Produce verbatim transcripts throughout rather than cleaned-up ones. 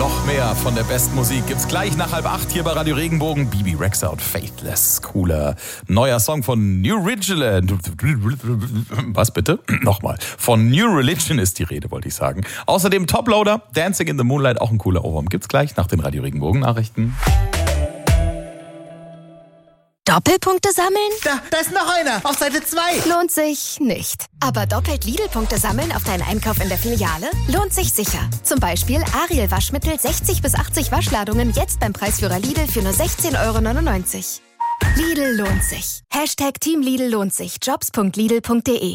Noch mehr von der besten Musik gibt's gleich nach halb acht hier bei Radio Regenbogen. Bibi Rexha und Faithless. Cooler neuer Song von New Religion. Was bitte? Nochmal. Von New Religion ist die Rede, wollte ich sagen. Außerdem Toploader, Dancing in the Moonlight, auch ein cooler Ohrwurm. Gibt's gleich nach den Radio Regenbogen Nachrichten. Doppelpunkte sammeln? Da, da ist noch einer. Auf Seite zwei. Lohnt sich nicht. Aber doppelt Lidl-Punkte sammeln auf deinen Einkauf in der Filiale? Lohnt sich sicher. Zum Beispiel Ariel Waschmittel sechzig bis achtzig Waschladungen jetzt beim Preisführer Lidl für nur sechzehn Euro neunundneunzig. Lidl lohnt sich. Hashtag Team Lidl lohnt sich. Jobs punkt lidl punkt de.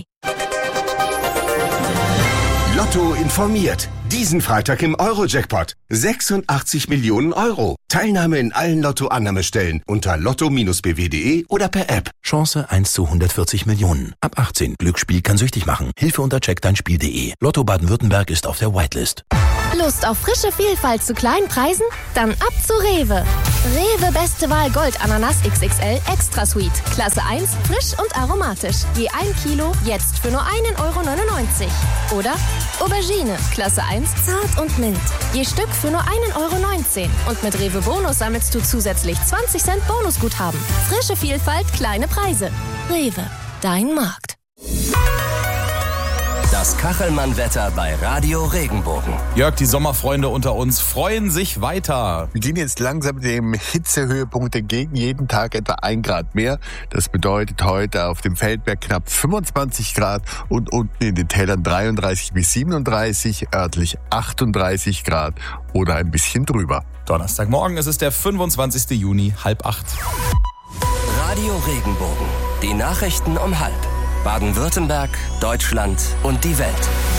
Lotto informiert. Diesen Freitag im Euro-Jackpot. sechsundachtzig Millionen Euro. Teilnahme in allen Lotto-Annahmestellen unter lotto Bindestrich b w punkt de oder per App. Chance eins zu hundertvierzig Millionen. Ab achtzehn. Glücksspiel kann süchtig machen. Hilfe unter check dein spiel punkt de. Lotto Baden-Württemberg ist auf der Whitelist. Lust auf frische Vielfalt zu kleinen Preisen? Dann ab zu Rewe. Rewe Beste Wahl Gold Ananas X X L Extra Sweet. Klasse eins, frisch und aromatisch. Je ein Kilo, jetzt für nur einen Euro neunundneunzig. Oder Aubergine, Klasse eins, zart und mild. Je Stück für nur einen Euro neunzehn. Und mit Rewe Bonus sammelst du zusätzlich zwanzig Cent Bonusguthaben. Frische Vielfalt, kleine Preise. Rewe, dein Markt. Das Kachelmann-Wetter bei Radio Regenbogen. Jörg, die Sommerfreunde unter uns freuen sich weiter. Wir gehen jetzt langsam dem Hitzehöhepunkt entgegen. Jeden Tag etwa ein Grad mehr. Das bedeutet heute auf dem Feldberg knapp fünfundzwanzig Grad und unten in den Tälern dreiunddreißig bis siebenunddreißig, örtlich achtunddreißig Grad oder ein bisschen drüber. Donnerstagmorgen, es ist der fünfundzwanzigster Juni, halb acht. Radio Regenbogen. Die Nachrichten um halb. Baden-Württemberg, Deutschland und die Welt.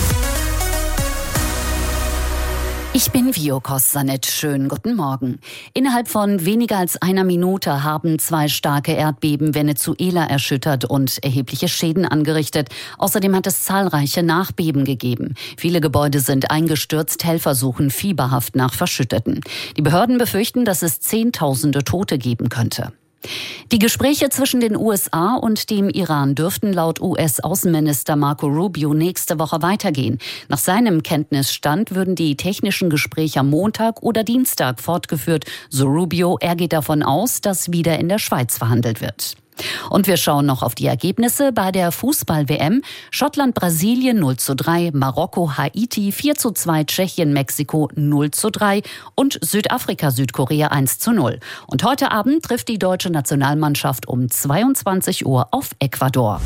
Ich bin Vio Kostanec. Schönen guten Morgen. Innerhalb von weniger als einer Minute haben zwei starke Erdbeben Venezuela erschüttert und erhebliche Schäden angerichtet. Außerdem hat es zahlreiche Nachbeben gegeben. Viele Gebäude sind eingestürzt, Helfer suchen fieberhaft nach Verschütteten. Die Behörden befürchten, dass es Zehntausende Tote geben könnte. Die Gespräche zwischen den U S A und dem Iran dürften laut U S-Außenminister Marco Rubio nächste Woche weitergehen. Nach seinem Kenntnisstand würden die technischen Gespräche am Montag oder Dienstag fortgeführt. So Rubio, er geht davon aus, dass wieder in der Schweiz verhandelt wird. Und wir schauen noch auf die Ergebnisse bei der Fußball-W M. Schottland, Brasilien null zu drei, Marokko, Haiti vier zu zwei, Tschechien, Mexiko null zu drei und Südafrika, Südkorea eins zu null. Und heute Abend trifft die deutsche Nationalmannschaft um zweiundzwanzig Uhr auf Ecuador.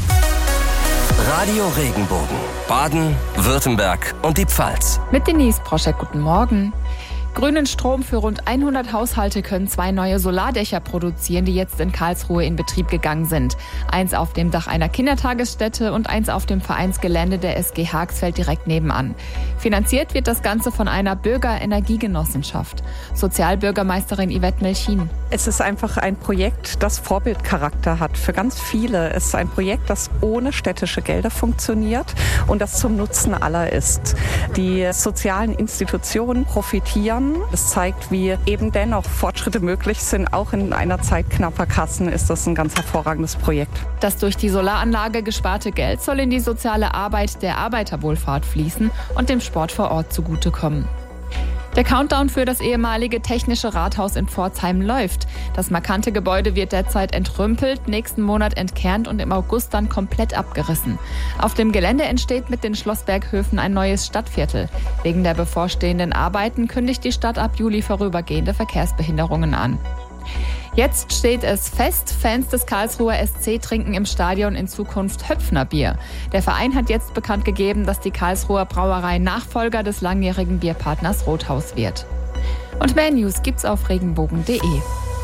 Radio Regenbogen. Baden, Württemberg und die Pfalz. Mit Denise Proschek, guten Morgen. Grünen Strom für rund hundert Haushalte können zwei neue Solardächer produzieren, die jetzt in Karlsruhe in Betrieb gegangen sind. Eins auf dem Dach einer Kindertagesstätte und eins auf dem Vereinsgelände der S G Haxfeld direkt nebenan. Finanziert wird das Ganze von einer Bürgerenergiegenossenschaft. Sozialbürgermeisterin Yvette Melchin. Es ist einfach ein Projekt, das Vorbildcharakter hat für ganz viele. Es ist ein Projekt, das ohne städtische Gelder funktioniert und das zum Nutzen aller ist. Die sozialen Institutionen profitieren. Das zeigt, wie eben dennoch Fortschritte möglich sind. Auch in einer Zeit knapper Kassen ist das ein ganz hervorragendes Projekt. Das durch die Solaranlage gesparte Geld soll in die soziale Arbeit der Arbeiterwohlfahrt fließen und dem Sport vor Ort zugutekommen. Der Countdown für das ehemalige Technische Rathaus in Pforzheim läuft. Das markante Gebäude wird derzeit entrümpelt, nächsten Monat entkernt und im August dann komplett abgerissen. Auf dem Gelände entsteht mit den Schlossberghöfen ein neues Stadtviertel. Wegen der bevorstehenden Arbeiten kündigt die Stadt ab Juli vorübergehende Verkehrsbehinderungen an. Jetzt steht es fest, Fans des Karlsruher S C trinken im Stadion in Zukunft Höpfner Bier. Der Verein hat jetzt bekannt gegeben, dass die Karlsruher Brauerei Nachfolger des langjährigen Bierpartners Rothaus wird. Und mehr News gibt's auf regenbogen punkt de.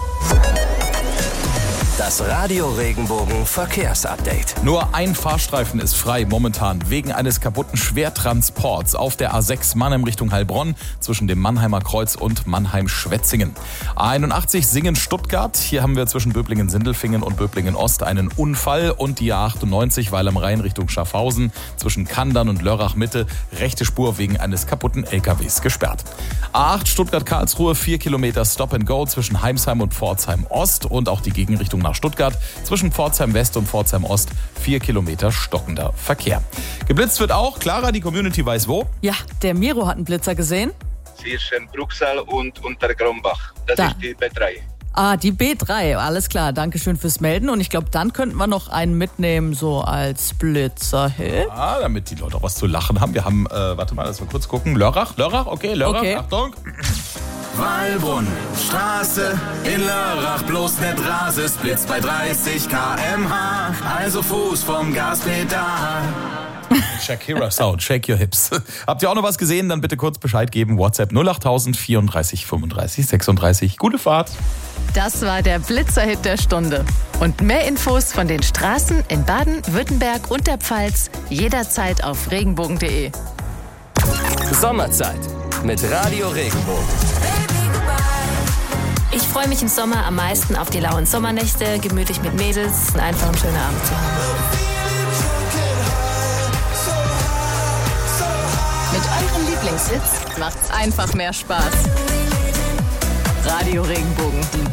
Das Radio Regenbogen Verkehrsupdate. Nur ein Fahrstreifen ist frei momentan wegen eines kaputten Schwertransports auf der A sechs Mannheim Richtung Heilbronn zwischen dem Mannheimer Kreuz und Mannheim-Schwetzingen. A einundachtzig Singen-Stuttgart. Hier haben wir zwischen Böblingen-Sindelfingen und Böblingen-Ost einen Unfall und die A achtundneunzig Weil am Rhein Richtung Schaffhausen zwischen Kandern und Lörrach-Mitte rechte Spur wegen eines kaputten L K Ws gesperrt. A acht Stuttgart-Karlsruhe, vier Kilometer Stop and Go zwischen Heimsheim und Pforzheim Ost und auch die Gegenrichtung nach Stuttgart zwischen Pforzheim West und Pforzheim Ost, vier Kilometer stockender Verkehr. Geblitzt wird auch, Clara, die Community weiß wo. Ja, der Miro hat einen Blitzer gesehen. zwischen Bruchsal und Untergrombach. Das Da. ist die B drei. Ah, die B drei, alles klar. Dankeschön fürs Melden. Und ich glaube, dann könnten wir noch einen mitnehmen, so als Blitzer-Hit. Ah, damit die Leute auch was zu lachen haben. Wir haben, äh, warte mal, lass mal kurz gucken. Lörrach, Lörrach, okay, Lörrach, Okay. Achtung. Wallbrunn, Straße in Lörrach, bloß nicht Rases, blitzt bei dreißig Kilometer pro Stunde, also Fuß vom Gaspedal. Shakira Sound, shake your hips. Habt ihr auch noch was gesehen? Dann bitte kurz Bescheid geben. WhatsApp null acht tausend vierunddreißig fünfunddreißig sechsunddreißig. Gute Fahrt. Das war der Blitzerhit der Stunde. Und mehr Infos von den Straßen in Baden, Württemberg und der Pfalz jederzeit auf regenbogen punkt de. Sommerzeit mit Radio Regenbogen. Ich freue mich im Sommer am meisten auf die lauen Sommernächte, gemütlich mit Mädels und einfach einen schönen Abend zu haben. Mit euren Lieblingshits macht's einfach mehr Spaß. Radio Regenbogen, die